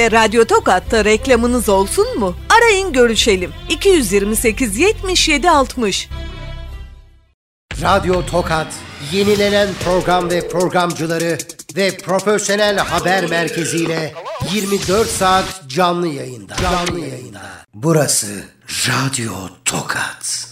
Radyo Tokat'ta reklamınız olsun mu? Arayın görüşelim. 228 77 60. Radyo Tokat, yenilenen program ve programcıları ve profesyonel haber merkeziyle 24 saat canlı yayında. Burası Radyo Tokat.